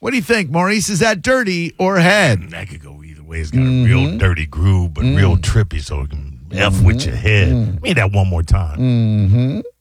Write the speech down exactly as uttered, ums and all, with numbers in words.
What do you think, Maurice? Is that dirty or head? That could go either way. It's got mm-hmm. a real dirty groove, but mm-hmm. real trippy, so it can F with your head. Mm-hmm. Give me that one more time. Mm-hmm.